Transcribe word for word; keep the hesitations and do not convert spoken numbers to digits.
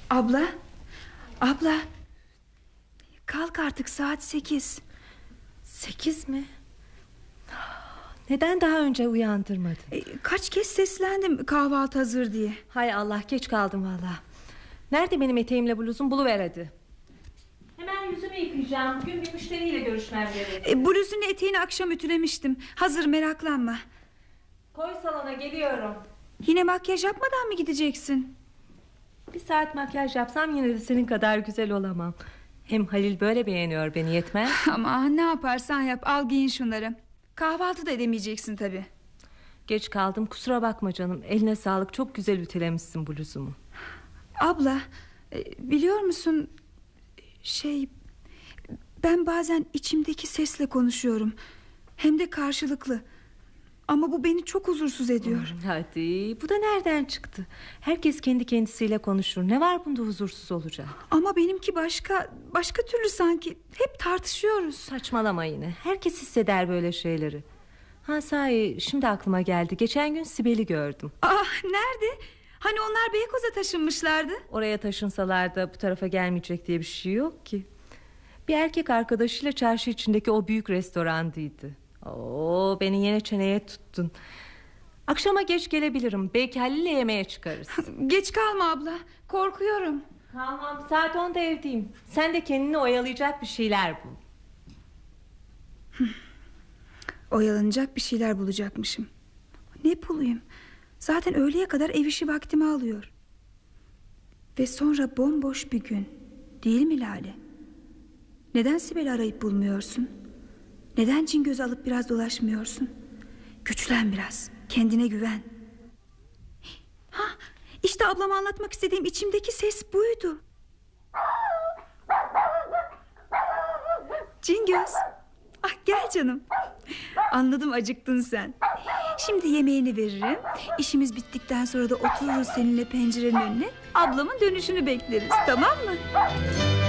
Abla, abla, kalk artık, saat sekiz. Sekiz mi? Neden daha önce uyandırmadın? E, kaç kez seslendim kahvaltı hazır diye. Hay Allah, geç kaldım valla. Nerede benim eteğimle bluzum, buluver hadi. Hemen yüzümü yıkayacağım. Bugün bir müşteriyle görüşmem gerek. e, Bluzun eteğini akşam ütülemiştim. Hazır, meraklanma. Koy salona, geliyorum. Yine makyaj yapmadan mı gideceksin? Bir saat makyaj yapsam yine de senin kadar güzel olamam. Hem Halil böyle beğeniyor beni, yetmez. Ama ne yaparsan yap, al giyin şunları. Kahvaltı da edemeyeceksin tabii. Geç kaldım, kusura bakma canım. Eline sağlık, çok güzel ütülemişsin bluzumu. Abla, e, biliyor musun, Şey, ben bazen içimdeki sesle konuşuyorum. Hem de karşılıklı. Ama bu beni çok huzursuz ediyor. Hadi, bu da nereden çıktı? Herkes kendi kendisiyle konuşur. Ne var bunda huzursuz olacak? Ama benimki başka, başka türlü sanki. Hep tartışıyoruz. Saçmalama yine. Herkes hisseder böyle şeyleri. Ha sahi, şimdi aklıma geldi. Geçen gün Sibel'i gördüm. Ah, nerede? Hani onlar Beykoz'a taşınmışlardı. Oraya taşınsalar da bu tarafa gelmeyecek diye bir şey yok ki. Bir erkek arkadaşıyla çarşı içindeki o büyük restorandaydı. Oo, beni yine çeneye tuttun. Akşama geç gelebilirim. Belki Halil'le yemeğe çıkarız. Geç kalma abla, korkuyorum. Kalmam, saat onda evdeyim. Sen de kendini oyalayacak bir şeyler bul. Oyalanacak bir şeyler bulacakmışım. Ne bulayım? Zaten öğleye kadar ev işi vaktimi alıyor. Ve sonra bomboş bir gün. Değil mi Lale? Neden Sibel'i arayıp bulmuyorsun? Neden Cingöz'ü alıp biraz dolaşmıyorsun? Güçlen biraz, kendine güven. Ha, işte ablama anlatmak istediğim içimdeki ses buydu. Cingöz, ah gel canım. Anladım, acıktın sen. Şimdi yemeğini veririm. İşimiz bittikten sonra da otururuz seninle pencerenin önüne. Ablamın dönüşünü bekleriz, tamam mı?